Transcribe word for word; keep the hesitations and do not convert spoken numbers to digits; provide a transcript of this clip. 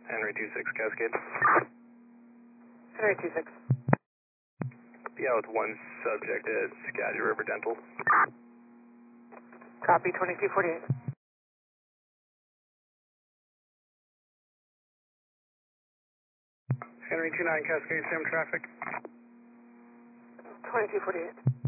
Henry two six Cascade. Henry two six. Yeah, with one subject at Skagit River Dental. Copy, twenty-two forty-eight. Henry two nine Cascade, Sam traffic. twenty-two forty-eight.